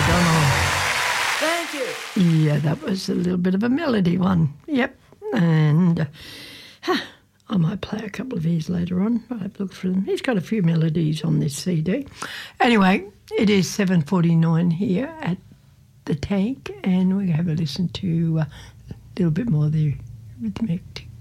O'Donnell. Thank you. Yeah, that was a little bit of a melody one. Yep. And I might play a couple of these later on. I'll have a look for them. He's got a few melodies on this CD. Anyway, it is 7:49 here at the Tank, and we're going to have a listen to a little bit more of the Rhythmic